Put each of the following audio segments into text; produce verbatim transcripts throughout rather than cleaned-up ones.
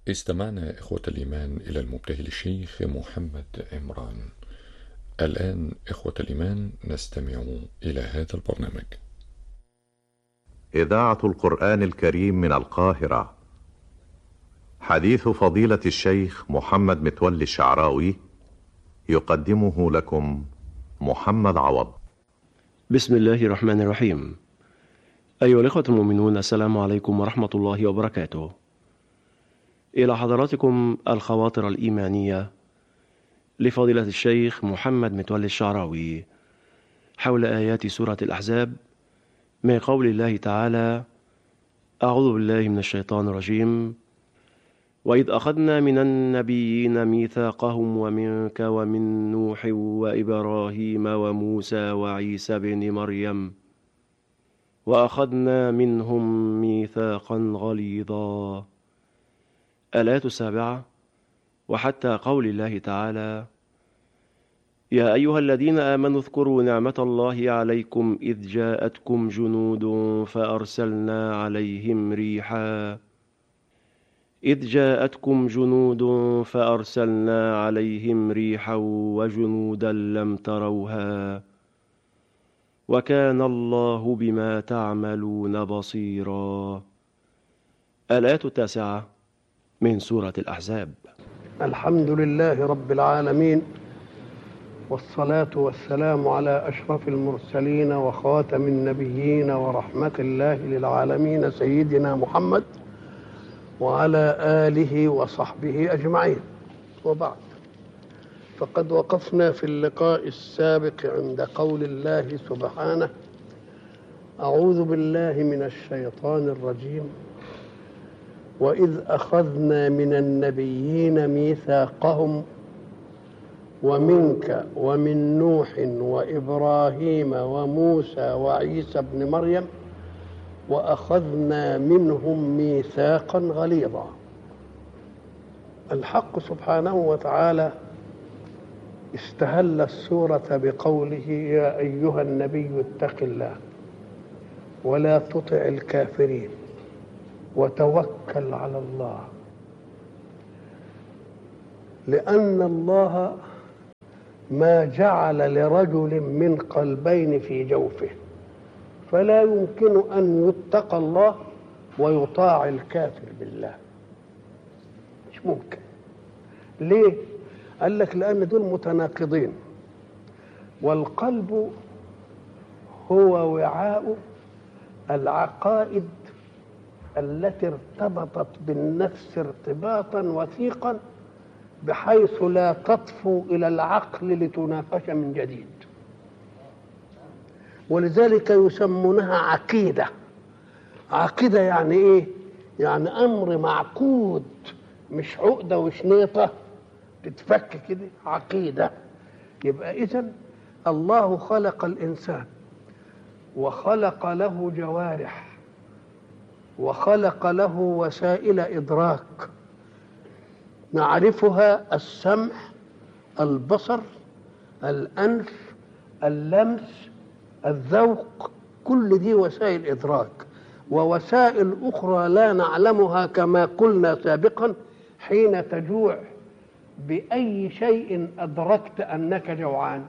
استمعنا إخوة الإيمان إلى المبتهل الشيخ محمد عمران. الآن إخوة الإيمان نستمع إلى هذا البرنامج. إذاعة القرآن الكريم من القاهرة. حديث فضيلة الشيخ محمد متولي الشعراوي يقدمه لكم محمد عوض. بسم الله الرحمن الرحيم. أيها الإخوة المؤمنون، السلام عليكم ورحمة الله وبركاته. إلى حضراتكم الخواطر الإيمانية لفضيلة الشيخ محمد متولي الشعراوي حول آيات سورة الأحزاب من قول الله تعالى: أعوذ بالله من الشيطان الرجيم: وإذ أخذنا من النبيين ميثاقهم ومنك ومن نوح وإبراهيم وموسى وعيسى بن مريم وأخذنا منهم ميثاقا غليظا. الآية السابعة. وحتى قول الله تعالى: يا أيها الذين آمنوا اذكروا نعمة الله عليكم إذ جاءتكم جنود فأرسلنا عليهم ريحا إذ جاءتكم جنود فأرسلنا عليهم ريحا وجنودا لم تروها وكان الله بما تعملون بصيرا. الآية التاسعة من سورة الأحزاب. الحمد لله رب العالمين، والصلاة والسلام على أشرف المرسلين وخاتم النبيين ورحمة الله للعالمين سيدنا محمد وعلى آله وصحبه أجمعين، وبعد. فقد وقفنا في اللقاء السابق عند قول الله سبحانه: أعوذ بالله من الشيطان الرجيم: وإذ أخذنا من النبيين ميثاقهم ومنك ومن نوح وإبراهيم وموسى وعيسى بن مريم وأخذنا منهم ميثاقا غليظا. الحق سبحانه وتعالى استهل السورة بقوله: يا أيها النبي اتق الله ولا تطع الكافرين وتوكل على الله، لأن الله ما جعل لرجل من قلبين في جوفه، فلا يمكن أن يتقى الله ويطاع الكافر بالله، مش ممكن. ليه؟ قال لك لأن دول متناقضين، والقلب هو وعاء العقائد التي ارتبطت بالنفس ارتباطا وثيقا بحيث لا تطفو إلى العقل لتناقش من جديد، ولذلك يسمونها عقيدة. عقيدة يعني إيه؟ يعني أمر معقود، مش عقدة وشنيطة تتفك كده، عقيدة. يبقى إذن الله خلق الإنسان وخلق له جوارح وخلق له وسائل إدراك نعرفها: السمع، البصر، الأنف، اللمس، الذوق، كل دي وسائل إدراك، ووسائل أخرى لا نعلمها كما قلنا سابقا. حين تجوع بأي شيء أدركت أنك جوعان؟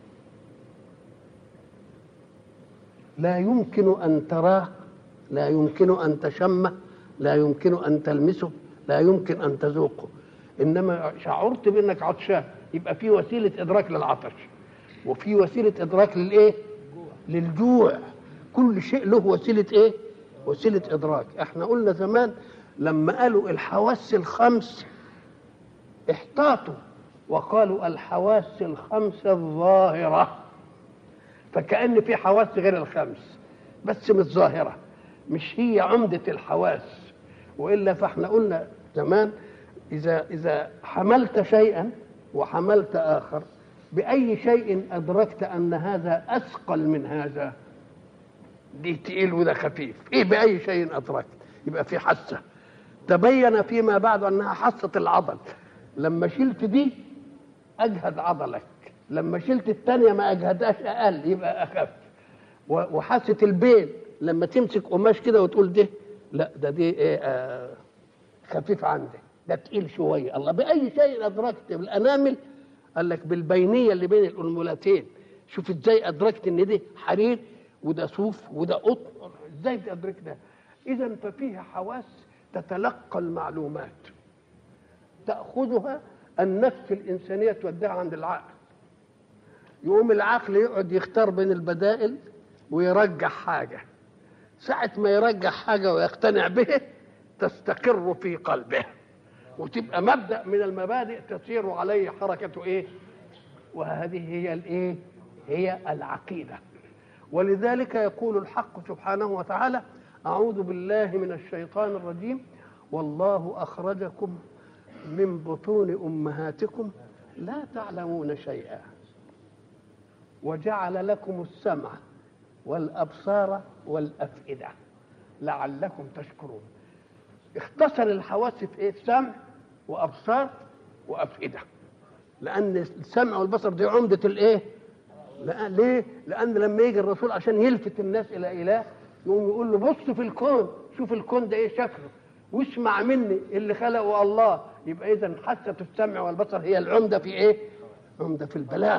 لا يمكن أن تراه، لا يمكن أن تشمه، لا يمكن أن تلمسه، لا يمكن أن تذوقه. إنما شعرت بأنك عطشان، يبقى في وسيلة إدراك للعطش وفي وسيلة إدراك للإيه؟ للجوع. كل شيء له وسيلة إيه؟ وسيلة إدراك. إحنا قلنا زمان لما قالوا الحواس الخمس احتاطوا وقالوا الحواس الخمس الظاهرة، فكأن في حواس غير الخمس بس مش ظاهرة، مش هي عمدة الحواس. وإلا فإحنا قلنا زمان إذا إذا حملت شيئا وحملت آخر، بأي شيء أدركت أن هذا أثقل من هذا؟ دي تقيل وده خفيف، إيه بأي شيء أدركت؟ يبقى في حاسة. تبين فيما بعد أنها حاسة العضل، لما شلت دي أجهد عضلك، لما شلت الثانية ما أجهدهاش أقل يبقى أخف. وحاسة البين لما تمسك قماش كده وتقول ده لا ده دي إيه آه خفيف عندي، ده تقيل شويه. الله، باي شيء ادركت؟ بالانامل؟ قال لك بالبينيه اللي بين الانملتين. شوف ازاي ادركت ان دي حرير وده صوف وده قطن، ازاي تدرك ده؟ اذا ففيها حواس تتلقى المعلومات، تاخذها النفس الانسانيه توديها عند العقل، يقوم العقل يقعد يختار بين البدائل ويرجح حاجه. ساعه ما يرجح حاجه ويقتنع به تستقر في قلبه وتبقى مبدأ من المبادئ تسير عليه حركة ايه؟ وهذه هي الايه؟ هي العقيدة. ولذلك يقول الحق سبحانه وتعالى: أعوذ بالله من الشيطان الرجيم: والله أخرجكم من بطون أمهاتكم لا تعلمون شيئا وجعل لكم السمع والأبصار والأفئدة لعلكم تشكرون. اختصر الحواس في ايه؟ سمع وابصار وافئده، لان السمع والبصر دي عمده الايه؟ لا ليه؟ لان لما يجي الرسول عشان يلفت الناس الى اله يقوم يقول له بص في الكون، شوف الكون ده ايه شكله، واسمع مني اللي خلقه الله. يبقى اذا حاسه السمع والبصر هي العمده في ايه؟ عمده في البلاغ.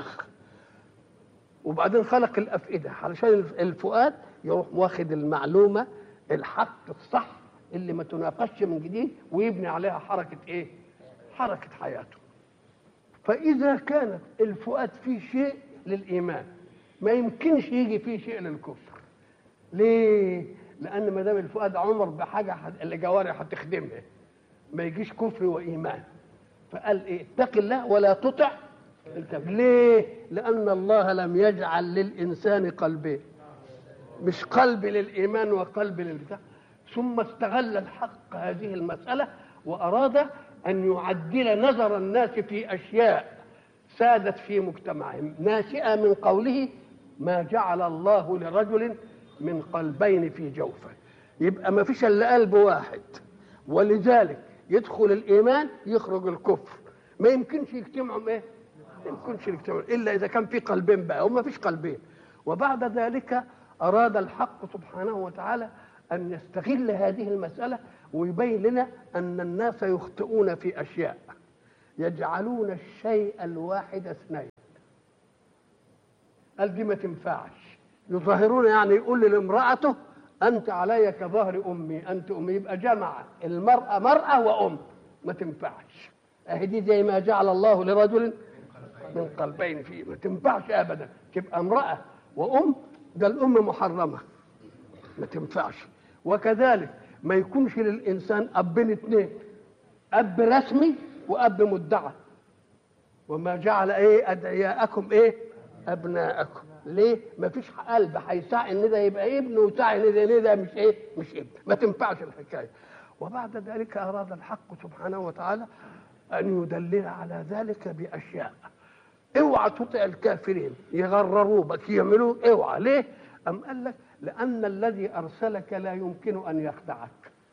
وبعدين خلق الافئده علشان الفؤاد يروح واخد المعلومه الحق الصح اللي ما تناقشش من جديد ويبني عليها حركة ايه؟ حركة حياته. فإذا كانت الفؤاد فيه شيء للإيمان ما يمكنش يجي فيه شيء للكفر. ليه؟ لأن ما دام الفؤاد عمر بحاجة الجوارح هتخدمها، ما يجيش كفر وإيمان. فقال ايه؟ اتق الله ولا تطع الكافر. ليه؟ لأن الله لم يجعل للإنسان قلبين، مش قلب للإيمان وقلب للبتاع. ثم استغل الحق هذه المسألة وأراد أن يعدل نظر الناس في أشياء سادت في مجتمعهم ناشئة من قوله: ما جعل الله لرجل من قلبين في جوفه. يبقى ما فيش إلا قلب واحد، ولذلك يدخل الإيمان يخرج الكفر. ما يمكنش يجتمعوا ايه؟ ما يمكنش يجتمعوا إلا إذا كان في قلبين بقى، وما فيش قلبين. وبعد ذلك أراد الحق سبحانه وتعالى أن يستغل هذه المسألة ويبين لنا أن الناس يخطئون في أشياء، يجعلون الشيء الواحد اثنين. قال دي ما تنفعش. يظاهرون يعني يقول لامرأته: أنت علي كظهر أمي، أنت أمي. يبقى جمع المرأة مرأة وأم، ما تنفعش. أهي دي زي ما جعل الله لرجل من قلبين فيه، ما تنفعش أبدا. تبقى امرأة وأم، ده الأم محرمة، ما تنفعش. وكذلك ما يكونش للإنسان أبين اثنين، أب رسمي وأب مدعى. وما جعل إيه أدعياءكم إيه أبناءكم. ليه؟ ما فيش قلب هيسعى إن ده يبقى ابن وسعى إن ده, ده مش إيه مش ابن، ما تنفعش الحكاية. وبعد ذلك أراد الحق سبحانه وتعالى أن يدلل على ذلك بأشياء. اوعى تطع الكافرين يغرروا بك يعملوا، اوعى. ليه؟ أم قال لك: لأن الذي أرسلك لا يمكن أن يخدعك.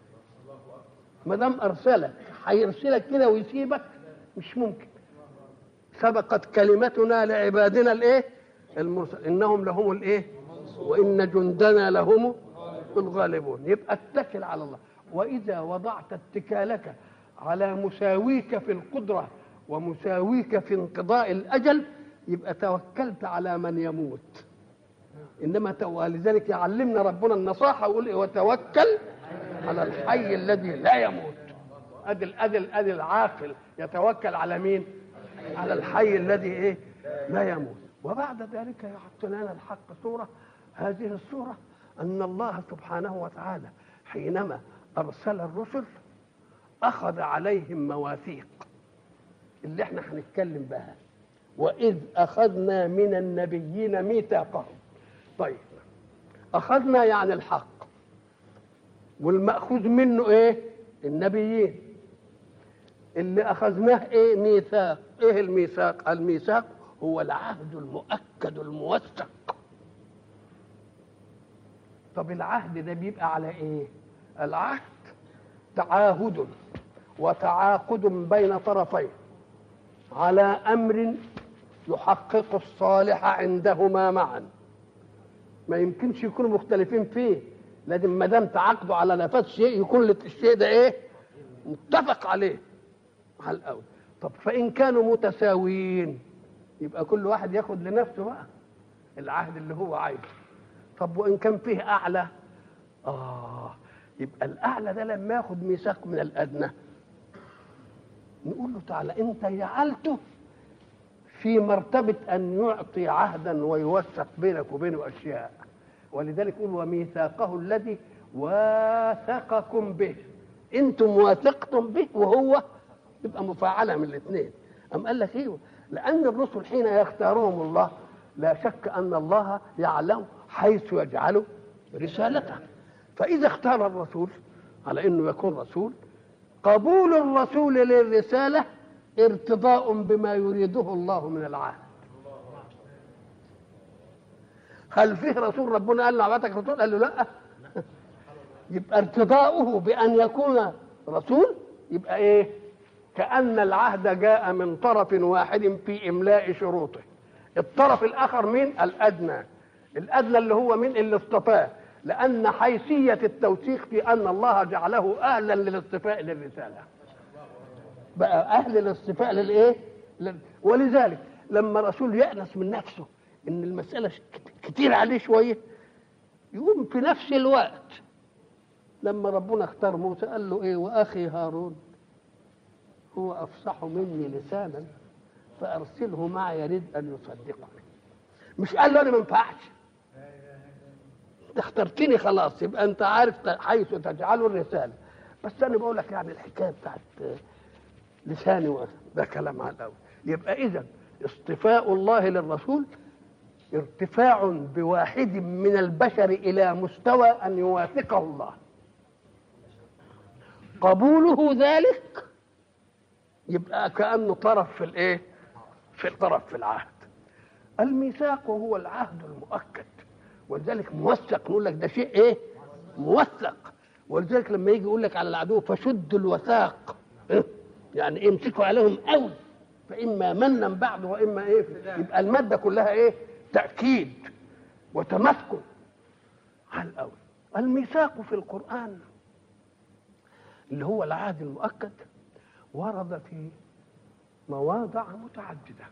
ما دام أرسلك هيرسلك كده ويسيبك؟ مش ممكن. سبقت كلمتنا لعبادنا الايه؟ المرسل، إنهم لهم الايه؟ وإن جندنا لهم الغالبون. يبقى اتكل على الله. وإذا وضعت اتكالك على مساويك في القدرة ومساويك في انقضاء الأجل يبقى توكلت على من يموت. إنما ولذلك يعلمنا ربنا النصاحة ويقول: وتوكل على الحي الذي لا يموت. أدي الأدل أدي العاقل يتوكل على مين؟ على الحي الذي إيه؟ لا يموت. وبعد ذلك يحط لنا الحق صورة، هذه الصورة أن الله سبحانه وتعالى حينما أرسل الرسل أخذ عليهم مواثيق اللي احنا هنتكلم بها. وإذ أخذنا من النبيين ميثاقهم. طيب، أخذنا يعني الحق، والمأخوذ منه إيه؟ النبيين. اللي أخذناه إيه؟ ميثاق. إيه الميثاق؟ الميثاق هو العهد المؤكد الموثق. طب العهد ده بيبقى على إيه؟ العهد تعاهد وتعاقد بين طرفين على أمر يحقق الصالح عندهما معا. ما يمكنش يكونوا مختلفين فيه، لازم ما دام تعاقدوا على نفس شيء يكون الشيء ده ايه؟ متفق عليه. على الأول. طب فإن كانوا متساويين يبقى كل واحد ياخد لنفسه بقى العهد اللي هو عايزه. طب وإن كان فيه أعلى، آه يبقى الأعلى ده لما ياخد ميثاق من الأدنى نقول له تعالى أنت جعلته في مرتبة أن يعطي عهدا ويوثق بينك وبينه أشياء، ولذلك يقول وميثاقه الذي واثقكم به، أنتم واثقتم به وهو يبقى مفاعلة من الاثنين. أم قال لك ايوه، لأن الرسل حين يختارهم الله لا شك أن الله يعلم حيث يجعل رسالته، فإذا اختار الرسول على أنه يكون رسول، قبول الرسول للرسالة ارتضاء بما يريده الله من العهد. هل فيه رسول ربنا قال له عبادك رسول؟ قال له لا. يبقى ارتضاؤه بأن يكون رسول يبقى ايه؟ كأن العهد جاء من طرف واحد في إملاء شروطه. الطرف الآخر مين؟ الأدنى. الأدنى اللي هو مين؟ اللي اصطفاه، لأن حيثية التوثيق في أن الله جعله أهلا للاصطفاء للرسالة، بقى أهل الاصطفاء للإيه؟ ولذلك لما رسول يأنس من نفسه إن المسألة كتير عليه شوية يقوم في نفس الوقت لما ربنا اختار موسى قال له إيه؟ وأخي هارون هو أفصح مني لسانا فأرسله معي يريد أن يصدقني. مش قال له أنا ما ينفعش، اخترتني خلاص، يبقى أنت عارف حيث تجعل الرسالة. بس أنا بقول لك يعني الحكاية بتاعت لساني ده كلام على الأول. يبقى إذن اصطفاء الله للرسول ارتفاع بواحد من البشر إلى مستوى أن يوافقه الله، قبوله ذلك يبقى كأنه طرف في الايه؟ في الطرف في العهد. الميثاق هو العهد المؤكد، ولذلك موثق، نقول لك ده شيء ايه؟ موثق. ولذلك لما يجي يقول لك على العدو فشد الوثاق، إيه؟ يعني ايه؟ امسكوا عليهم قوي، فاما منا بعد واما ايه؟ يبقى الماده كلها ايه؟ تاكيد وتمسكن على الاول. الميثاق في القران اللي هو العهد المؤكد ورد في مواضع متعددة.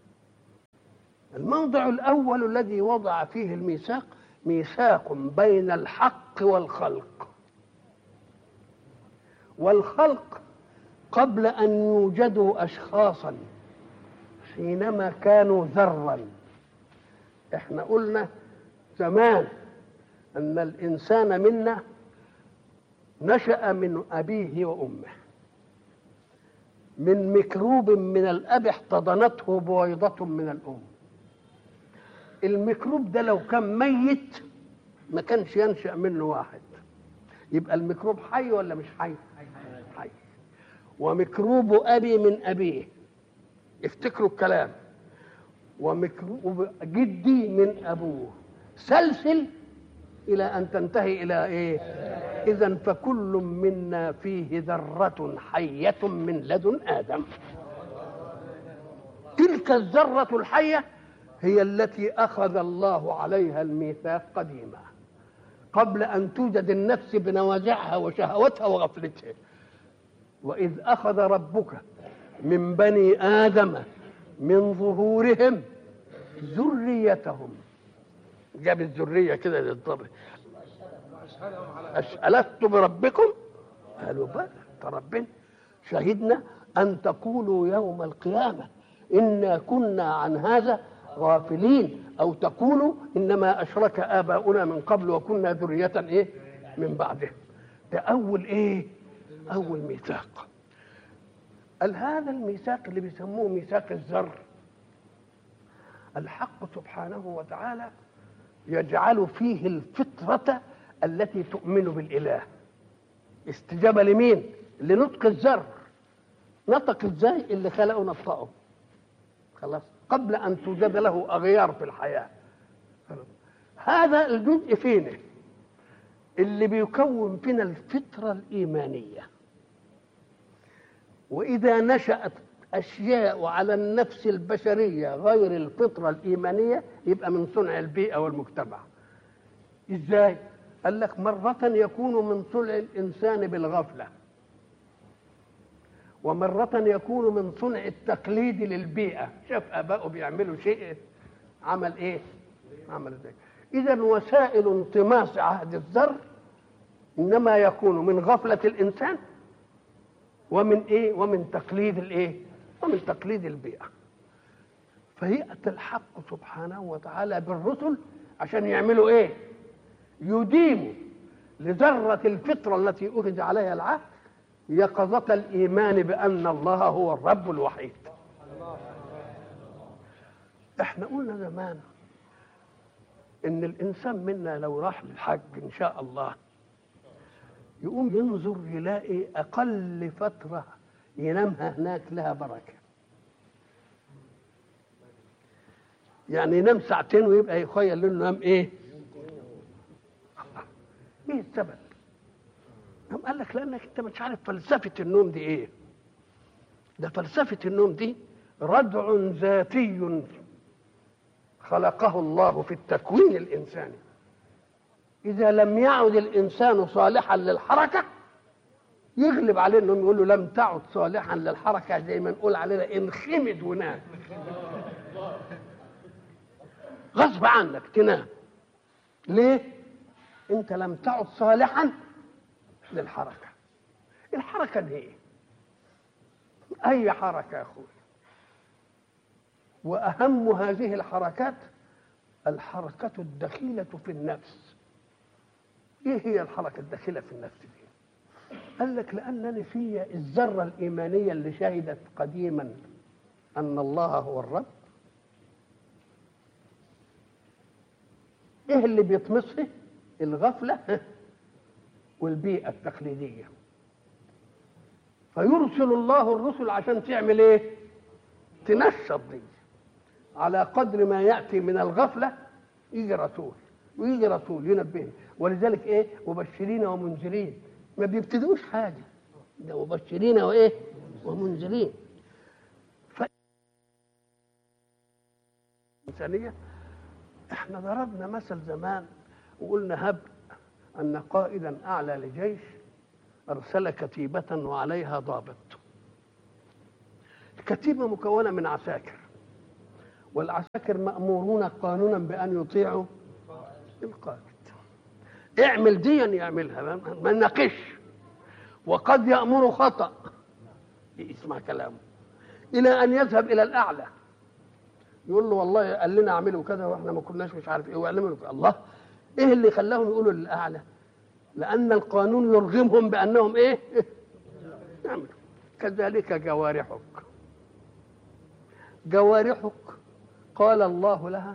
الموضع الأول الذي وضع فيه الميثاق ميثاق بين الحق والخلق، والخلق قبل أن يوجدوا أشخاصا حينما كانوا ذرا. احنا قلنا زمان أن الإنسان منا نشأ من أبيه وأمه، من ميكروب من الأب احتضنته بويضة من الأم. الميكروب ده لو كان ميت ما كانش ينشأ منه واحد، يبقى الميكروب حي ولا مش حي؟ حي. وميكروب أبي من أبيه، افتكروا الكلام، وميكروب جدي من أبوه، سلسل إلى أن تنتهي إلى إيه؟ إذن فكل منا فيه ذرة حية من لدن آدم. تلك الذرة الحية هي التي أخذ الله عليها الميثاق قديما قبل أن توجد النفس بنوازعها وشهوتها وغفلتها. وإذ أخذ ربك من بني آدم من ظهورهم ذريتهم، جاب الذرية كده للضر، ألست بربكم؟ قالوا بلى ربنا، شهدنا أن تقولوا يوم القيامة إنا كنا عن هذا غافلين، أو تقولوا إنما أشرك آباؤنا من قبل وكنا ذرية إيه؟ من بعده. ده أول إيه؟ أول ميثاق. قال هذا الميثاق اللي بيسموه ميثاق الذر، الحق سبحانه وتعالى يجعل فيه الفطرة التي تؤمن بالإله. استجابة لمين؟ لنطق الذر. نطق ازاي؟ اللي خلقه نطقه خلاص قبل أن توجد له أغيار في الحياة. هذا الجزء فينا اللي بيكون فينا الفطرة الإيمانية. وإذا نشأت أشياء على النفس البشرية غير الفطرة الإيمانية يبقى من صنع البيئة والمجتمع. إزاي؟ قال لك مرة يكون من صنع الإنسان بالغفلة، ومرة يكون من صنع التقليد للبيئة، شاف آبائه بيعملوا شيء عمل إيه؟ عمل ذلك. إذا وسائل انطماس عهد الذر إنما يكون من غفلة الإنسان ومن إيه؟ ومن تقليد الإيه؟ ومن تقليد البيئة. فيأتي الحق سبحانه وتعالى بالرسل عشان يعملوا إيه؟ يديموا لذرة الفطرة التي أخذ عليها العهد يقظة الإيمان بأن الله هو الرب الوحيد. احنا قلنا زمان ان الانسان منا لو راح للحج ان شاء الله يقوم ينظر يلاقي اقل فترة ينامها هناك لها بركة. يعني ينام ساعتين ويبقى يخيل له انه نام ايه؟ ايه السبب؟ قام قال لك لانك انت مش عارف فلسفة النوم دي ايه. ده فلسفة النوم دي ردع ذاتي خلقه الله في التكوين الإنساني. إذا لم يعد الإنسان صالحا للحركة يغلب عليه إنهم يقول له لم تعد صالحا للحركة، زي ما نقول علينا انخمد ونام. غصب عنك تنام. ليه؟ أنت لم تعد صالحا للحركة. الحركة دي إيه؟ أي حركة يا أخوي. وأهم هذه الحركات الحركة الدخيلة في النفس. إيه هي الحركة الدخيلة في النفس دي؟ قال لك لأنني في الذرة الإيمانية اللي شهدت قديما أن الله هو الرب، إيه اللي بيطمسه؟ الغفلة والبيئة التقليدية. فيرسل الله الرسل عشان تعمل إيه؟ تنشط دي. على قدر ما يأتي من الغفلة يجي رسول ويجي رسول ينبهنا. ولذلك ايه؟ مبشرين ومنذرين، ما بيبتدوش حاجة، ده مبشرين وايه؟ ومنذرين. ف إنسانية. احنا ضربنا مثل زمان وقلنا هب أن قائدا أعلى لجيش أرسل كتيبة وعليها ضابط. الكتيبة مكونة من عساكر، والعساكر مأمورون قانونا بأن يطيعوا القائد. اعمل ديا يعملها ما نناقش، وقد يأمر خطأ اسمع كلامه إلى أن يذهب إلى الأعلى يقول له والله قال لنا اعملوا كذا واحنا ما كناش مش عارف ايه ويعلموا الله. ايه اللي خلاهم يقولوا للأعلى؟ لأن القانون يرغمهم بأنهم ايه؟ يعملوا. كذلك جوارحك جوارحك قال الله لها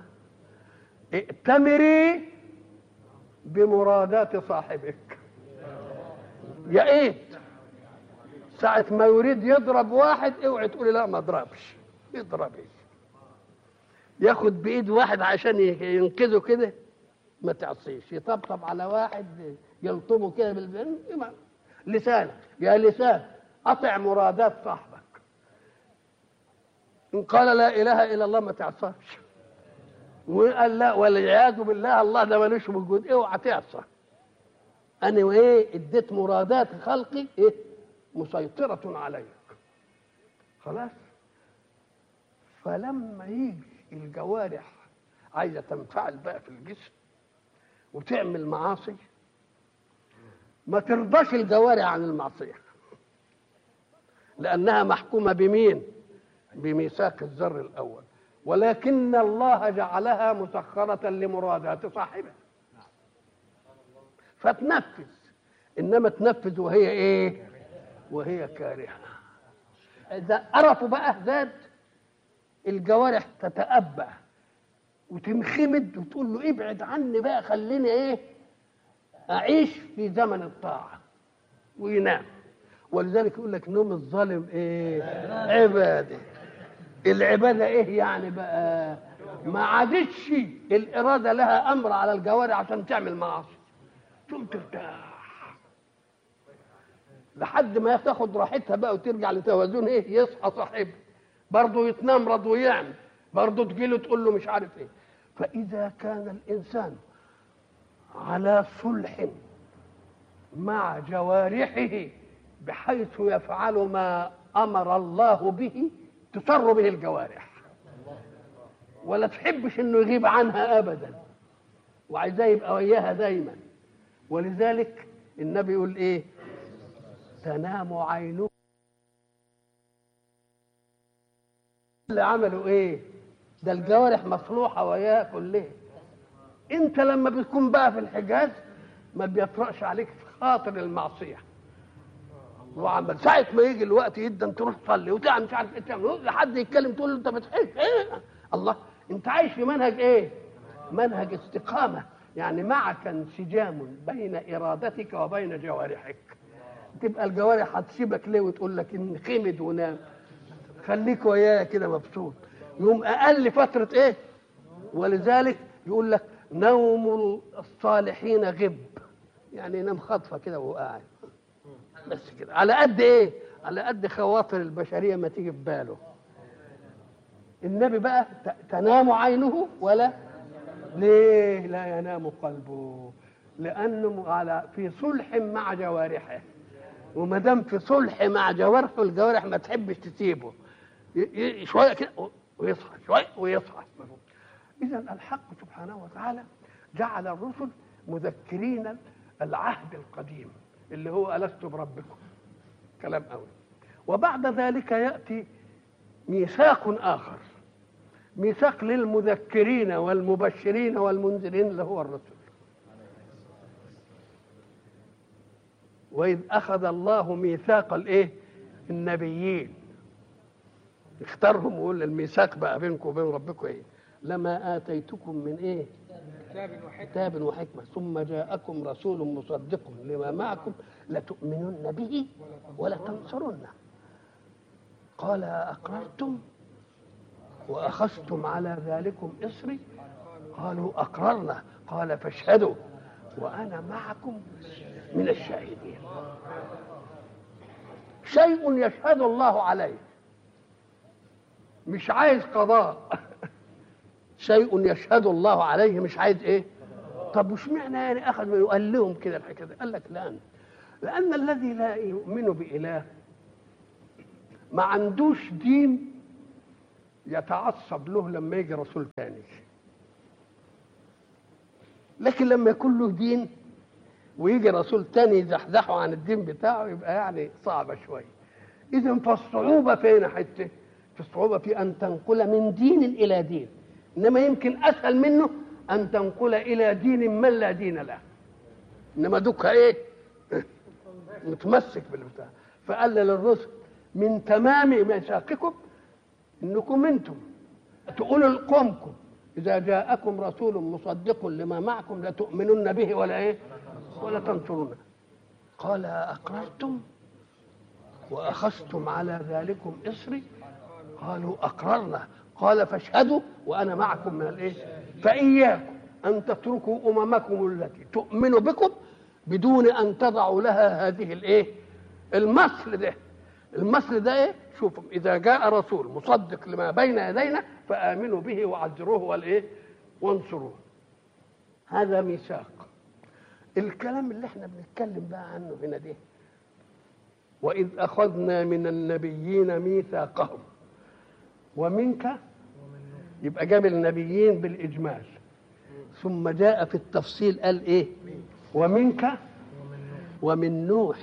ائتمري بمرادات صاحبك. يا ايه ساعة ما يريد يضرب واحد اوعي تقولي لا ما اضربش، يضرب ايه؟ ياخد بايد واحد عشان ينقذه كده ما تعصيش، يطبطب على واحد يلطمه كده بالبن لسانك يا لسان اطع مرادات صاحبك. إن قال لا إله إلا الله ما تعصاش، وقال لا والعياذ بالله الله ده ملوش وجود، اوعى تعصى. أنا وإيه اديت مرادات خلقي إيه مسيطرة عليك خلاص. فلما يجي الجوارح عايزة تنفعل بقى في الجسم وتعمل معاصي ما ترضاش الجوارح عن المعصية، لأنها محكومة بمين؟ بميثاق الذر الأول. ولكن الله جعلها مسخرة لمرادات صاحبه فتنفذ، إنما تنفذ وهي إيه؟ وهي كارهة. إذا قرفوا بقى زاد الجوارح تتأبى وتنخمد وتقول له ابعد عني بقى خليني إيه؟ أعيش في زمن الطاعة وينام. ولذلك يقول لك نوم الظالم إيه؟ عبادة. العبادة ايه يعني بقى؟ ما عادتش الإرادة لها أمر على الجوارح عشان تعمل معاصي، ثم ترتاح لحد ما تاخد راحتها بقى وترجع لتوازن ايه؟ يصحى صاحبه برضه يتنام رضو يعمل برضه تجيله تقول له مش عارف ايه. فإذا كان الإنسان على صلح مع جوارحه بحيث يفعل ما أمر الله به تسر به الجوارح، ولا تحبش إنه يغيب عنها أبدا، وعايزاه يبقى وياها دايما. ولذلك النبي يقول إيه؟ تنام عينه. اللي عملوا إيه؟ ده الجوارح مصلوحة وياها كلها. أنت لما بتكون بقى في الحجاز ما بيطرقش عليك في خاطر المعصية، وعمل ساعة ما يجي الوقت جدا تروح تصلي وتعمل مش عارف ايه تعمل، لحد يتكلم تقول له انت بتحج ايه؟ الله، انت عايش في منهج ايه؟ منهج استقامة، يعني معك انسجام بين ارادتك وبين جوارحك. تبقى الجوارح هتسيبك ليه وتقول لك ان خمد ونام؟ خليك ويايا كده مبسوط. يوم اقل فترة ايه؟ ولذلك يقول لك نوم الصالحين غب، يعني ينام خطفة كده وهو قاعد بس كده، على قد ايه؟ على قد خواطر البشريه ما تيجي في باله. النبي بقى تنام عينه ولا ليه لا ينام قلبه؟ لانه على في صلح مع جوارحه، وما دام في صلح مع جوارحه الجوارح ما تحبش تسيبه، شويه كده ويصحى، شويه ويصحى. اذا الحق سبحانه وتعالى جعل الرسل مذكرين العهد القديم اللي هو ألست بربكم، كلام أول. وبعد ذلك يأتي ميثاق آخر، ميثاق للمذكرين والمبشرين والمنذرين اللي هو الرسل. وإذ أخذ الله ميثاق الإيه؟ النبيين، اختارهم ويقول الميثاق بقى بينكم وبين ربكم إيه؟ لما آتيتكم من إيه؟ كتاب وحكمة ثم جاءكم رسول مصدق لما معكم لتؤمنن به ولا تنصرنه قال أقررتم وأخذتم على ذلكم إصري قالوا أقررنا قال فاشهدوا وأنا معكم من الشاهدين. شيء يشهد الله عليه، مش عايز قضاء. شيء يشهد الله عليه مش عايز ايه؟ طب وش معنى يعني اخذ وقال لهم كده الحكايه دي؟ قال لك لان لان الذي لا يؤمن باله ما عندوش دين يتعصب له لما يجي رسول ثاني، لكن لما يكون له دين ويجي رسول ثاني يزحزحه عن الدين بتاعه يبقى يعني صعبه شويه. اذا فالصعوبه فين حته؟ في الصعوبه في ان تنقل من دين الى دين، انما يمكن اسهل منه ان تنقل الى دين من لا دين له، انما دوك ايه؟ متمسك بالبتاع. فقال للرسل من تمام ميثاقكم انكم انتم تقولوا لقومكم اذا جاءكم رسول مصدق لما معكم لتؤمنن به ولا ايه؟ ولا تنصرونه. قال اقررتم واخذتم على ذلكم اصري قالوا اقررنا قال فاشهدوا وانا معكم من الايه؟ فاياكم ان تتركوا اممكم التي تؤمن بكم بدون ان تضعوا لها هذه الايه؟ المثل ده. المثل ده ايه؟ شوفوا اذا جاء رسول مصدق لما بين يدينا فامنوا به وعزروه والايه؟ وانصروه. هذا ميثاق. الكلام اللي احنا بنتكلم بقى عنه هنا ده، واذ اخذنا من النبيين ميثاقهم ومنك، يبقى جاب النبيين بالاجمال، ثم جاء في التفصيل قال ايه؟ ومنك ومن نوح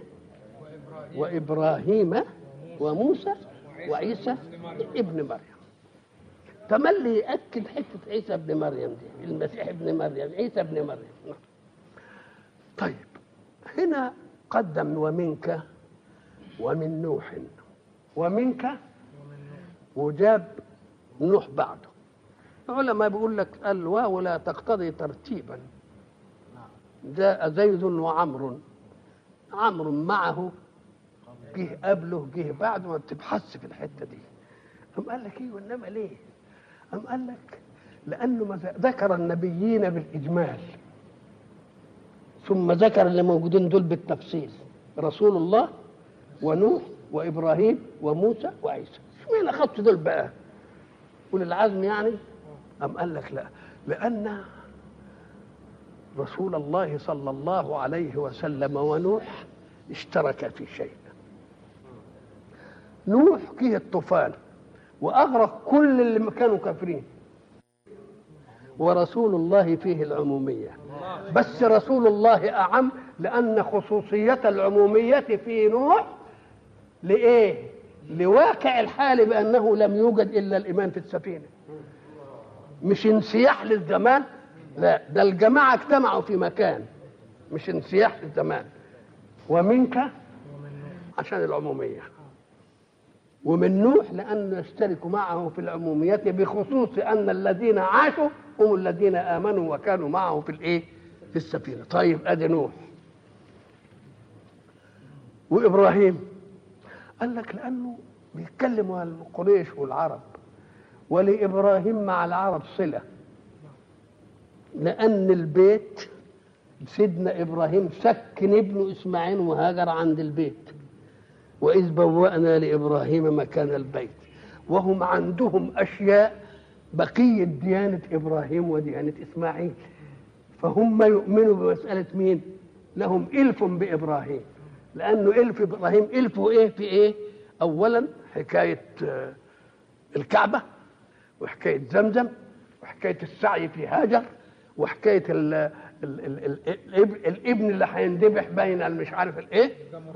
وابراهيم وموسى وعيسى ابن مريم. تملي ياكد حته عيسى ابن مريم دي، المسيح ابن مريم، عيسى ابن مريم. طيب هنا قدم ومنك ومن نوح ومنك وجاب نوح بعده. العلماء بيقول لك الواو لا تقتضي ترتيبا، جاء زيد وعمر، عمرو معه جه قبله جه بعده، ما بتبحثش في الحته دي. قام قال لك ايه وانما ليه؟ قام قال لك لانه ذكر النبيين بالاجمال ثم ذكر اللي موجودين دول بالتفصيل، رسول الله ونوح وابراهيم وموسى وعيسى. اشمعنى خدت دول بقى؟ قول العزم يعني. قام قال لك لا، لان رسول الله صلى الله عليه وسلم ونوح اشتركا في شيء. نوح جه الطوفان وأغرق كل اللي كانوا كافرين، ورسول الله فيه العمومية، بس رسول الله أعم لأن خصوصية العمومية في نوح لإيه؟ لواقع الحال بأنه لم يوجد إلا الإيمان في السفينة، مش انسياح للزمان، لا، ده الجماعة اجتمعوا في مكان، مش انسياح للزمان. ومنك عشان العمومية، ومن نوح لأنه يشترك معه في العمومية بخصوص أن الذين عاشوا هم الذين آمنوا وكانوا معه في الإيه؟ في السفينة. طيب أدي نوح. وإبراهيم قال لك لأنه بيتكلم عن قريش والعرب، ولإبراهيم مع العرب صلة، لأن البيت سيدنا إبراهيم سكن ابنه إسماعيل وهاجر عند البيت، وإذ بوأنا لإبراهيم مكان البيت، وهم عندهم أشياء بقية ديانة إبراهيم وديانة إسماعيل، فهم يؤمنوا بمسألة مين؟ لهم إلف بإبراهيم، لأنه إلف إبراهيم إلفه إيه في إيه؟ أولا حكاية الكعبة، وحكاية زمزم، وحكاية السعي في هاجر، وحكاية ال ال ال ال الابن اللي هيندبح بين المش عارف الايه،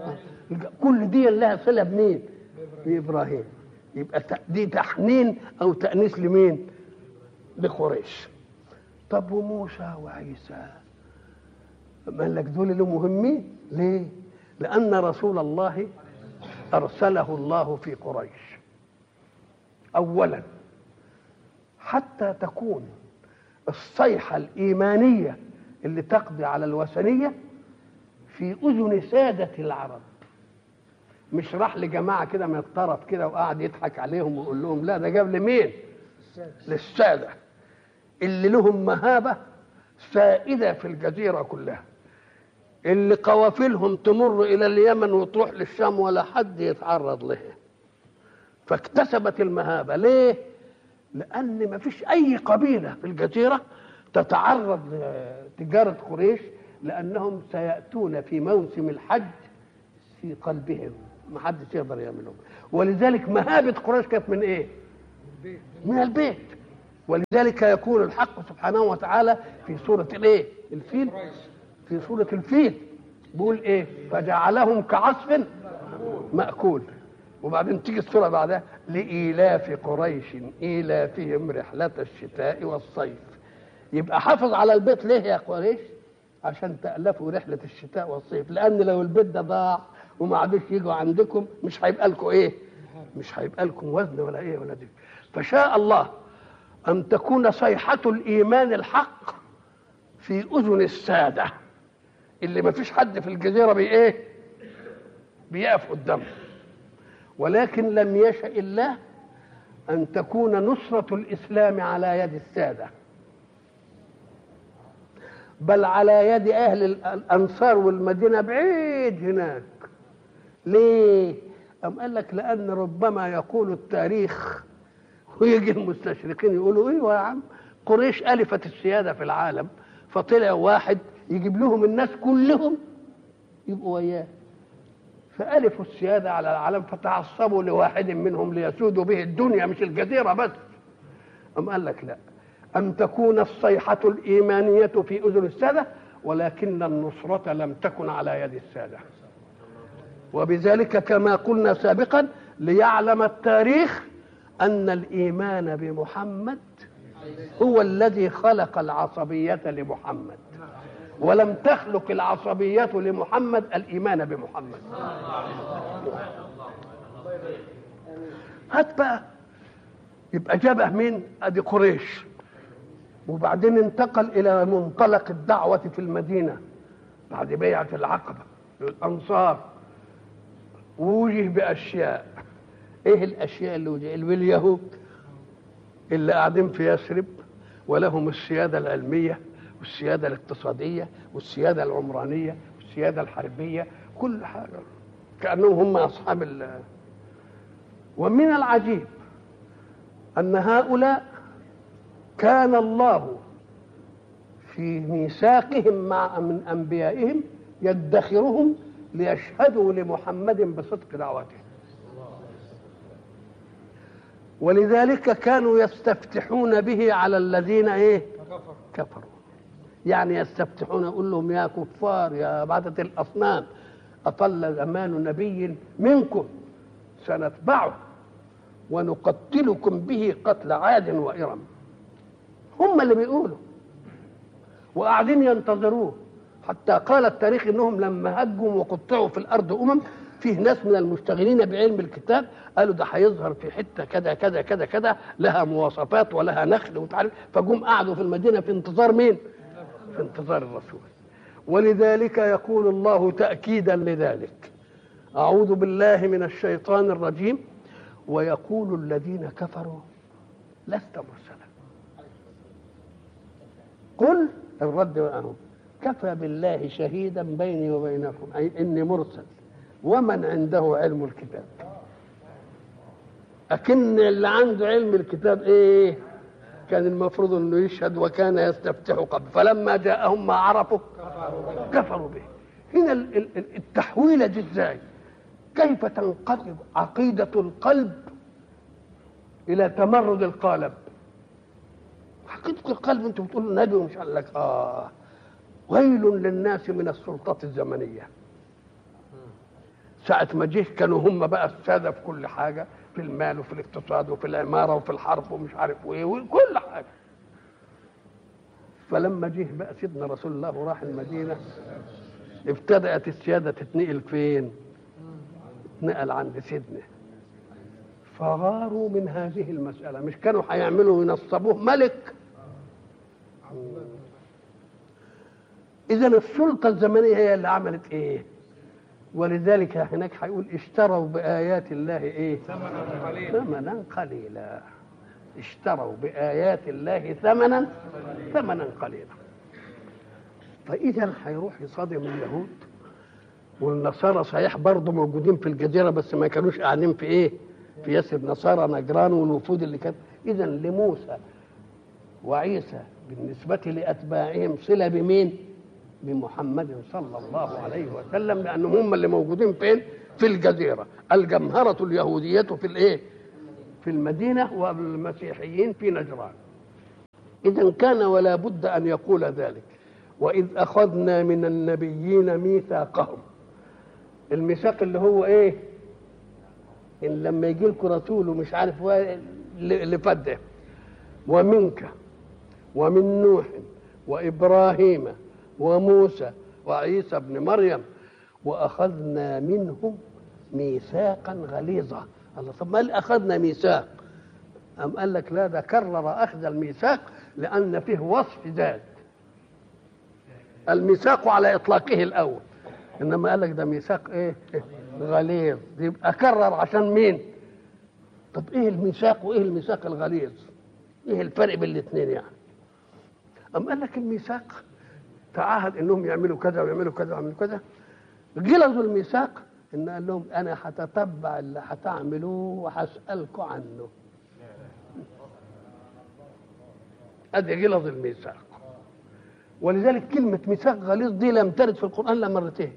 كل دي لها صله بمين؟ بإبراهيم. يبقى دي تحنين او تأنيس لمين؟ لقريش. طب وموسى وعيسى قال لك دول اللي مهمين ليه؟ لأن رسول الله أرسله الله في قريش أولا حتى تكون الصيحة الإيمانية اللي تقضي على الوثنية في أذن سادة العرب، مش راح لجماعة كده من الطرف كده وقاعد يضحك عليهم ويقول لهم، لا، ده جاب لمين؟ للسادة اللي لهم مهابة سائدة في الجزيرة كلها، اللي قوافلهم تمر إلى اليمن وتروح للشام ولا حد يتعرض لها، فاكتسبت المهابة. ليه؟ لأن ما فيش أي قبيلة في الجزيرة تتعرض لتجارة قريش، لأنهم سيأتون في موسم الحج في قلبهم، ما حدش يقدر يعملهم. ولذلك مهابة قريش كانت من إيه؟ من البيت. ولذلك يكون الحق سبحانه وتعالى في سورة الإيه؟ الفيل، في سورة الفيل بيقول إيه؟ فجعلهم كعصف مأكول. وبعدين تيجي السورة بعدها لإيلاف قريش إيلافهم رحلة الشتاء والصيف. يبقى حافظ على البيت ليه يا قريش؟ عشان تألفوا رحلة الشتاء والصيف، لأن لو البيت ده ضاع وما عادوش يجوا عندكم مش هيبقى لكم إيه؟ مش هيبقى لكم وزن ولا إيه ولا دي. فشاء الله أن تكون صيحة الإيمان الحق في أذن السادة اللي ما فيش حد في الجزيرة بي إيه؟ بيقف قدامه. ولكن لم يشأ الله أن تكون نصرة الإسلام على يد السادة، بل على يد أهل الأنصار والمدينة بعيد هناك. ليه؟ أم قال لك لأن ربما يقول التاريخ ويجي المستشرقين يقولوا إيه يا عم، قريش ألفت السيادة في العالم، فطلع واحد يجيب لهم الناس كلهم يبقوا وياه، فألفوا السيادة على العالم فتعصبوا لواحد منهم ليسودوا به الدنيا مش الجزيرة بس. أم قال لك لا، أن تكون الصيحة الإيمانية في أذن السادة، ولكن النصرة لم تكن على يد السادة. وبذلك كما قلنا سابقا ليعلم التاريخ أن الإيمان بمحمد هو الذي خلق العصبية لمحمد، ولم تخلق العصبية لمحمد الإيمان بمحمد. هات بقى يبقى جابه مين؟ أدي قريش. وبعدين انتقل إلى منطلق الدعوة في المدينة بعد بيعة العقبة للأنصار، ووجه بأشياء. إيه الأشياء اللي وجه؟ اليهود اللي قاعدين في يثرب ولهم السيادة العلمية والسيادة الاقتصادية والسيادة العمرانية والسيادة الحربية، كل حاجة كأنهم هم أصحاب ال. ومن العجيب أن هؤلاء كان الله في ميثاقهم مع من أنبيائهم يدخرهم ليشهدوا لمحمد بصدق دعوته. ولذلك كانوا يستفتحون به على الذين ايه كفروا. يعني يستفتحون، يقول لهم يا كفار يا عبادة الأصنام أطل زمان نبي منكم سنتبعه ونقتلكم به قتل عاد وإرم. هم اللي بيقولوا وقاعدين ينتظروه، حتى قال التاريخ انهم لما هجوا وقطعوا في الارض امم، فيه ناس من المشتغلين بعلم الكتاب قالوا ده هيظهر في حته كذا كذا كذا كذا لها مواصفات ولها نخل وتعرف، فجم قعدوا في المدينه في انتظار مين؟ في انتظار الرسول. ولذلك يقول الله تأكيدا لذلك: أعوذ بالله من الشيطان الرجيم. ويقول الذين كفروا لست مرسلا. قل الرد عنهم: كفى بالله شهيدا بيني وبينكم، أي إني مرسل ومن عنده علم الكتاب. أكن اللي عنده علم الكتاب إيه؟ كان المفروض انه يشهد وكان يستفتح قبل، فلما جاءهم ما عرفوا كفروا به. هنا التحويله دي ازاي؟ كيف تنقلب عقيده القلب الى تمرد القالب؟ عقيده القلب انتوا بتقولوا نبي ومش قال لك اه ويل للناس من السلطه الزمنيه. ساعه ما جه كانوا هم بقى الساده في كل حاجه، في المال وفي الاقتصاد وفي العمارة وفي الحرب ومش عارف ايه وكل حاجة. فلما جه بقى سيدنا رسول الله وراح المدينة ابتدأت السيادة تتنقل فين؟ تنقل عند سيدنا. فغاروا من هذه المسألة، مش كانوا هيعملوا ينصبوه ملك. إذا السلطة الزمنية هي اللي عملت ايه؟ ولذلك هناك هيقول اشتروا بآيات الله ايه؟ ثمنا قليلا. ثمنا قليلا. اشتروا بآيات الله ثمنا ثمنا قليلا. فإذا هيروح يصادم اليهود والنصارى، صحيح برضه موجودين في الجزيرة بس ما كانوش قاعدين في ايه؟ في يثرب، نصارى نجران والوفود اللي كانت. إذا لموسى وعيسى بالنسبة لأتباعهم صلة بمين؟ بمحمد صلى الله عليه وسلم، لأنهم هم اللي موجودين فين؟ في الجزيرة. الجمهرة اليهودية في الايه؟ في المدينة، والمسيحيين في نجران. إذا كان ولا بد أن يقول ذلك: وإذ أخذنا من النبيين ميثاقهم. الميثاق اللي هو إيه؟ إن لما يجي لكم رسول ومش عارف اللي فده، ومنك ومن نوح وإبراهيم وموسى وعيسى ابن مريم وأخذنا منهم ميثاقا غليظا. الله، طب ما أخذنا ميثاق؟ أم قال لك لا، ده كرر أخذ الميثاق لأن فيه وصف ذات. الميثاق على إطلاقه الأول، إنما قال لك ده ميثاق إيه؟ غليظ. يبقى كرر عشان مين؟ طب إيه الميثاق وإيه الميثاق الغليظ؟ إيه الفرق بين الاثنين يعني؟ أم قال لك الميثاق تعاهد إنهم يعملوا كذا ويعملوا كذا ويعملوا كذا. غلظوا الميثاق إن قال لهم أنا هتتبع اللي هتعملوه وهسألكم عنه. أدي غلظ الميثاق. ولذلك كلمة ميثاق غليظ دي لم ترد في القرآن إلا مرتين.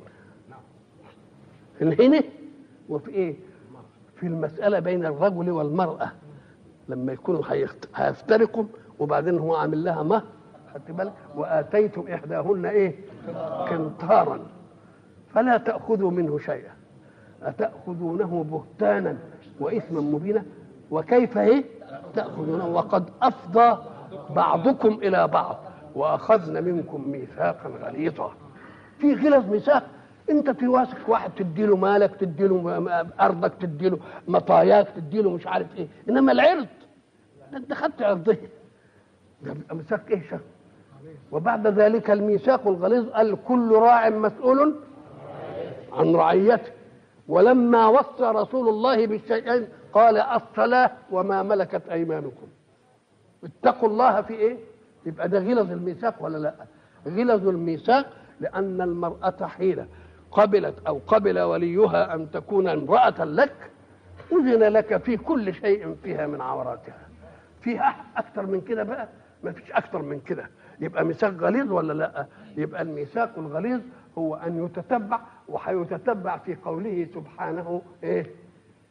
هنا وفي إيه؟ في المسألة بين الرجل والمرأة لما يكونوا هيفترقوا وبعدين هو عامل لها مهر، خدت بالك؟ وآتيتم إحداهن إيه؟ قنطارا فلا تأخذوا منه شيئا أتأخذونه بهتانا وإثما مبينا وكيف إيه؟ تأخذونه وقد أفضى بعضكم إلى بعض وأخذنا منكم ميثاقا غليظا. في غلظ ميثاق، أنت في واثق واحد تديله مالك، تديله أرضك، تديله مطاياك، تديله مش عارف إيه، إنما العرض أنت خدت عرضه، ده ميثاق إيه شر. وبعد ذلك الميثاق الغليظ قال كل راع مسؤول عن رعيته. ولما وصى رسول الله بالشيئين قال الصلاة وما ملكت أيمانكم، اتقوا الله في إيه؟ يبقى ده غلظ الميثاق ولا لا؟ غلظ الميثاق لأن المرأة حين قبلت أو قبل وليها أن تكون امرأة لك أذن لك في كل شيء فيها من عوراتها. فيها أكثر من كده بقى؟ ما فيش أكثر من كده. يبقى ميثاق غليظ ولا لا؟ يبقى الميثاق الغليظ هو أن يتتبع، وحيتتبع في قوله سبحانه إيه؟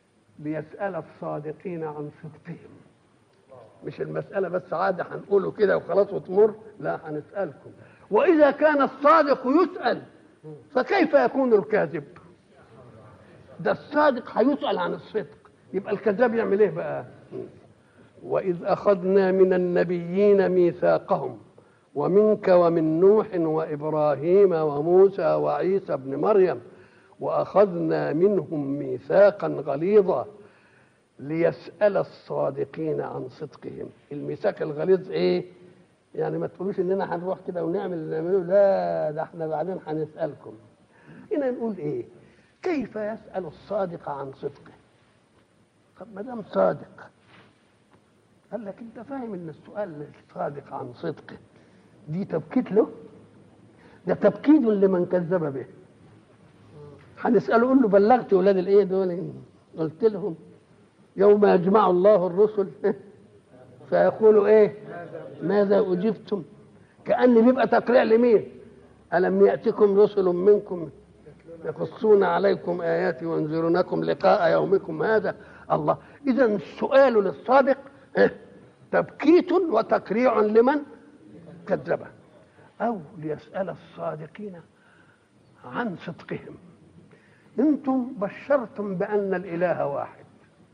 ليسأل الصادقين عن صدقهم. مش المسألة بس عادة هنقوله كده وخلاص وتمر، لا، هنسألكم. وإذا كان الصادق يسأل فكيف يكون الكاذب؟ ده الصادق هيسأل عن الصدق، يبقى الكذاب يعمل ايه بقى؟ وإذ أخذنا من النبيين ميثاقهم ومنك ومن نوح وإبراهيم وموسى وعيسى ابن مريم وأخذنا منهم ميثاقا غليظا ليسأل الصادقين عن صدقهم. الميثاق الغليظ ايه؟ يعني ما تقولوش اننا هنروح كده ونعمل اللي نعمله، لا، ده احنا بعدين هنسألكم. هنا نقول ايه؟ كيف يسأل الصادق عن صدقه؟ طب ما دام صادق، قال لك انت فاهم ان السؤال الصادق عن صدقه دي تبكيت له؟ ده تبكيد لمن كذب به. هنسأله قول له بلغت ولاد الايه دول؟ قلت لهم يوم يجمع الله الرسل فيقولوا ايه؟ ماذا اجبتم؟ كأن بيبقى تقريع لمين؟ ألم يأتكم رسل منكم يقصون عليكم آياتي وينذرونكم لقاء يومكم هذا. الله، إذا السؤال للصادق تبكيت وتقريع لمن كذبه. أو ليسأل الصادقين عن صدقهم. انتم بشرتم بأن الإله واحد،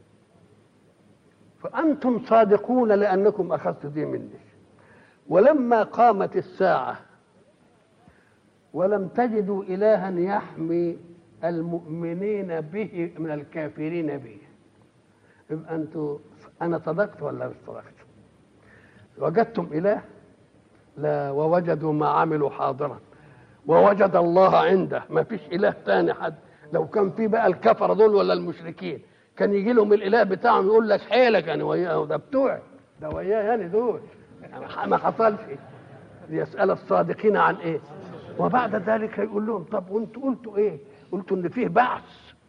فأنتم صادقون لأنكم أخذتوا دي مني. ولما قامت الساعة ولم تجدوا إلها يحمي المؤمنين به من الكافرين به، يبقى أنتم، أنا صدقت ولا مش صدقت؟ وجدتم إله؟ لا، ووجدوا ما عملوا حاضرا ووجد الله عنده، ما فيش إله تاني حد. لو كان في بقى الكفر دول ولا المشركين كان يجي لهم الإله بتاعهم يقول لك حيلك أنا وياه، ده بتوعي، ده وياه يعني دول، ما حصلش. ليسأل الصادقين عن إيه؟ وبعد ذلك يقول لهم طب وانتوا قلتوا ايه؟ قلتوا ان فيه بعث.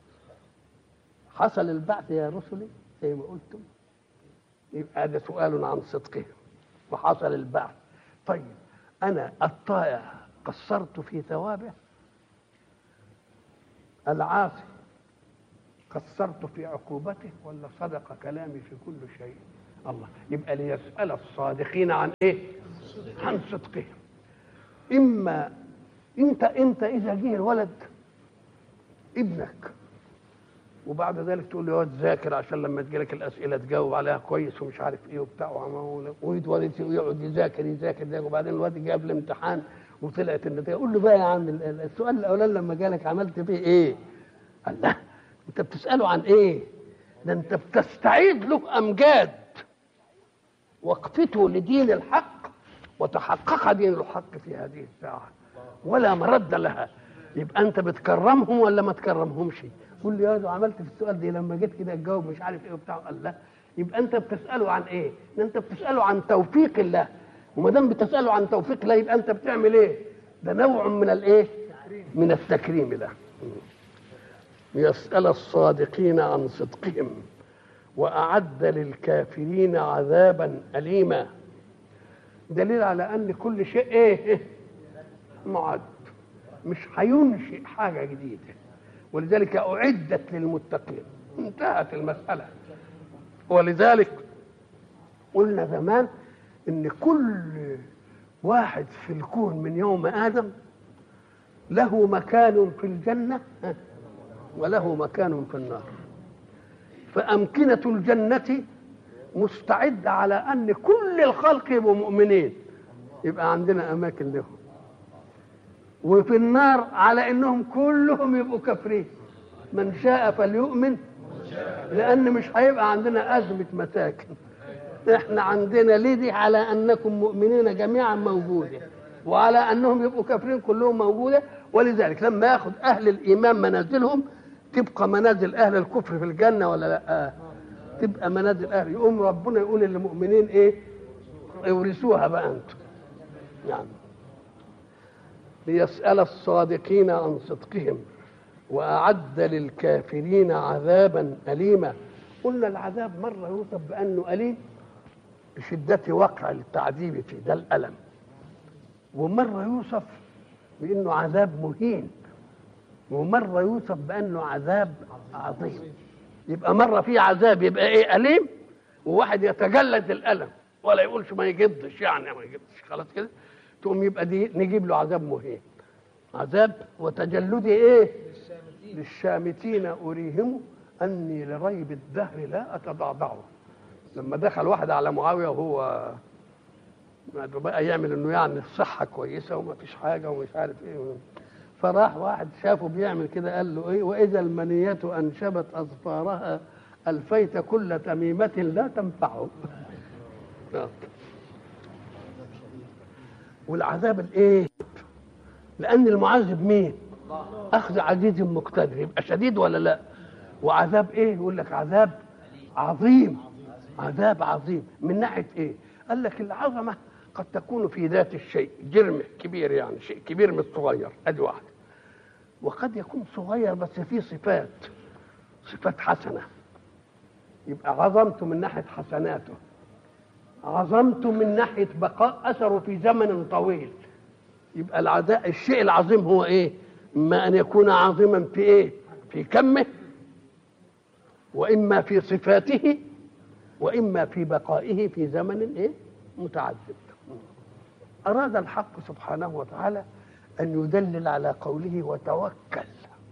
حصل البعث يا رسلي زي ما قلتم؟ يبقى هذا سؤال عن صدقهم. وحصل البعث. طيب انا الطائع قصرت في ثوابه؟ العاصي قصرت في عقوبته ولا صدق كلامي في كل شيء؟ الله. يبقى ليسأل الصادقين عن ايه؟ عن صدقهم. اما انت انت اذا جه الولد ابنك وبعد ذلك تقول له يقعد ذاكر عشان لما تجيلك الاسئله تجاوب عليها كويس ومش عارف ايه وبتاع، ويقعد يذاكر يذاكر ده، وبعدين الواد جاب الامتحان وطلعت النتيجه، قول له بقى يا عم السؤال الاولاني لما جالك عملت فيه ايه؟ قال لا، انت بتساله عن ايه؟ ده انت بتستعيد له امجاد وقفته لدين الحق، وتحقق دين الحق في هذه الساعه ولا مرد لها. يبقى انت بتكرمهم ولا ما تكرمهمش؟ قول لي يا ده عملت في السؤال دي لما جيت كده تجاوب مش عارف ايه وبتاع. قال لا، يبقى انت بتساله عن ايه؟ انت بتساله عن توفيق الله، وما دام بتساله عن توفيق الله يبقى انت بتعمل ايه؟ ده نوع من الايه؟ من التكريم ده. يسأل الصادقين عن صدقهم وأعد للكافرين عذابا أليما. دليل على أن كل شيء إيه؟ معد، مش هينشئ حاجة جديدة، ولذلك أعدت للمتقين. انتهت المسألة. ولذلك قلنا زمان إن كل واحد في الكون من يوم آدم له مكان في الجنة وله مكان في النار. فأمكنة الجنة مستعدة على أن كل الخلق يبقوا مؤمنين، يبقى عندنا أماكن لهم. وفي النار على أنهم كلهم يبقوا كافرين، من شاء فليؤمن، لأن مش هيبقى عندنا أزمة مساكن. احنا عندنا لدي على أنكم مؤمنين جميعا موجودة، وعلى أنهم يبقوا كافرين كلهم موجودة. ولذلك لما ياخد أهل الإيمان منازلهم تبقى منازل أهل الكفر في الجنة ولا لا؟ تبقى منازل أهل. يقوم ربنا يقول للمؤمنين إيه؟ اورثوها بقى أنتم. يعني ليسأل الصادقين عن صدقهم وأعد للكافرين عذابا أليما. قلنا العذاب مرة يوصف بأنه أليم بشدة وقع التعذيب فيه، ده الألم. ومرة يوصف بأنه عذاب مهين، ومرة يوصف بأنه عذاب عظيم. يبقى مرة في عذاب يبقى ايه أليم، وواحد يتجلد الألم ولا يقولش ما يجدش، يعني ما يجدش خلاص كده، تقوم يبقى دي نجيب له عذاب مهين. عذاب وتجلدي ايه؟ للشامتين, للشامتين أريهم أني لريب الدهر لا أتضعضعه. لما دخل واحد على معاوية وهو بقى يعمل انه يعني الصحة كويسة وما فيش حاجة ومش عارف ايه، فراح واحد شافه بيعمل كده قال له ايه؟ وإذا المنية أنشبت أظفارها ألفيت كل تميمة لا تنفعه. والعذاب الايه؟ لأن المعذب مين؟ أخذ عزيز مقتدر، يبقى شديد ولا لا؟ وعذاب ايه؟ يقول لك عذاب عظيم، عذاب عظيم من ناحية ايه؟ قال لك العظمة قد تكون في ذات الشيء، جرم كبير يعني شيء كبير مش صغير، ادي واحد. وقد يكون صغير بس فيه صفات، صفات حسنة، يبقى عظمته من ناحية حسناته، عظمته من ناحية بقاء أثره في زمن طويل. يبقى العذاب الشيء العظيم هو ايه؟ اما ان يكون عظيما في ايه؟ في كمه، واما في صفاته، واما في بقائه في زمن ايه؟ متعدد. اراد الحق سبحانه وتعالى ان يدلل على قوله وتوكل.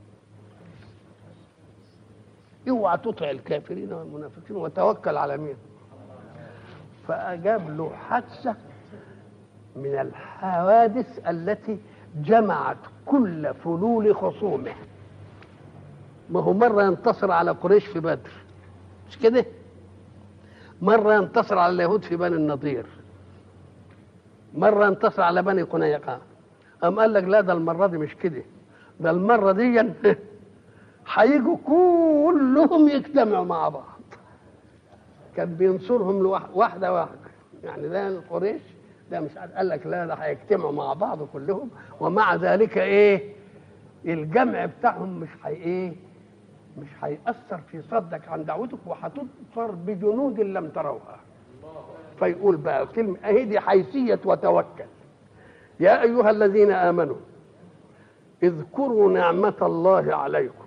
اوعى تطع الكافرين والمنافقين وتوكل على مين؟ فاجاب له حادثه من الحوادث التي جمعت كل فلول خصومه. ما هو مرة ينتصر على قريش في بدر، مش كده؟ مرة ينتصر على اليهود في بني النضير، مرة ينتصر على بني قنيقة. أم قال لك لا، ده المرة دي مش كده، ده المرة دي هيجوا كلهم يجتمعوا مع بعض. كان بينصرهم واحدة واحدة، يعني ده القريش ده مش قال لك لا، ده هيجتمعوا مع بعض كلهم، ومع ذلك ايه؟ الجمع بتاعهم مش هي ايه؟ مش هيأثر في صدك عن دعوتك، وهتظفر بجنود لم تروها. فيقول بقى كلمة اهي دي حيثية وتوكل. يا أيها الذين آمنوا اذكروا نعمة الله عليكم.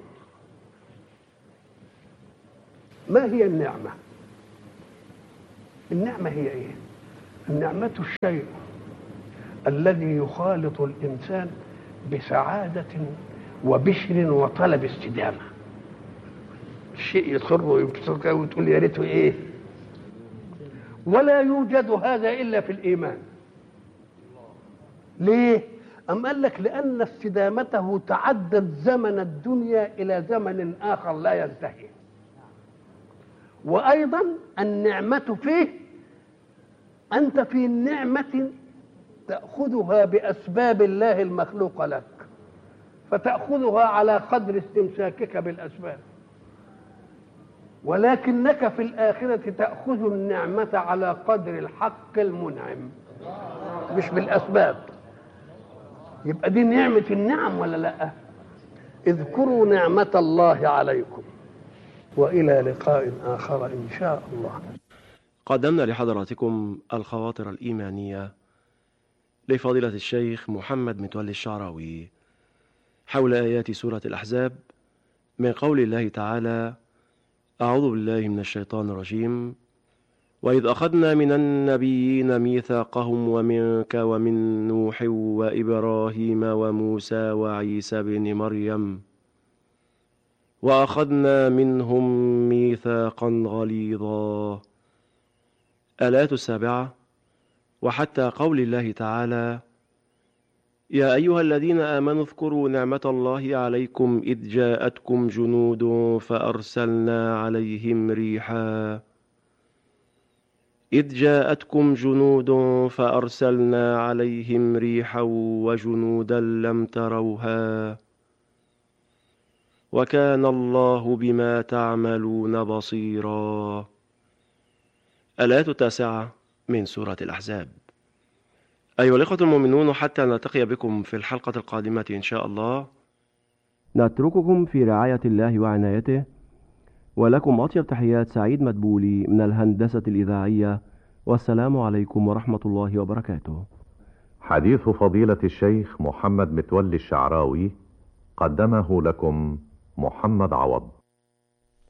ما هي النعمة؟ النعمة هي ايه؟ النعمة الشيء الذي يخالط الإنسان بسعادة وبشر وطلب استدامة. الشيء يسر ويبسطك وتقول يا ريته ايه؟ ولا يوجد هذا إلا في الإيمان. ليه؟ أم قال لك لأن استدامته تعدد زمن الدنيا إلى زمن آخر لا ينتهي. وأيضا النعمة فيه أنت في النعمة تأخذها بأسباب الله المخلوق لك، فتأخذها على قدر استمساكك بالأسباب، ولكنك في الآخرة تأخذ النعمة على قدر الحق المنعم مش بالأسباب. يبقى دي نعمة النعم ولا لا؟ اذكروا نعمة الله عليكم، وإلى لقاء آخر إن شاء الله. قدمنا لحضراتكم الخواطر الإيمانية لفضيلة الشيخ محمد متولي الشعراوي حول آيات سورة الأحزاب من قول الله تعالى: أعوذ بالله من الشيطان الرجيم: وإذ أخذنا من النبيين ميثاقهم ومنك ومن نوح وإبراهيم وموسى وعيسى بن مريم وأخذنا منهم ميثاقا غليظا. الآية السابعة: وحتى قول الله تعالى: يا أيها الذين آمنوا اذكروا نعمة الله عليكم إذ جاءتكم جنود فأرسلنا عليهم ريحا إذ جاءتكم جنود فأرسلنا عليهم ريحا وجنودا لم تروها وكان الله بما تعملون بصيرا. الآية التاسعة من سورة الأحزاب. أيها الإخوة المؤمنون، حتى نلتقي بكم في الحلقة القادمة إن شاء الله، نترككم في رعاية الله وعنايته، ولكم أطيب تحيات سعيد مدبولي من الهندسة الإذاعية، والسلام عليكم ورحمة الله وبركاته. حديث فضيلة الشيخ محمد متولي الشعراوي قدمه لكم محمد عوض.